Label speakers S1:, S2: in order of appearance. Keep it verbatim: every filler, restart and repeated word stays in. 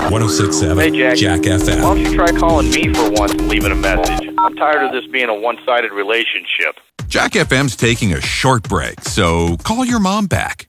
S1: one oh six point seven
S2: Hey, Jack.
S1: Jack F M.
S2: Why don't you try calling me for once and leaving a message? I'm tired of this being a one-sided relationship.
S3: Jack F M's taking a short break, so call your mom back.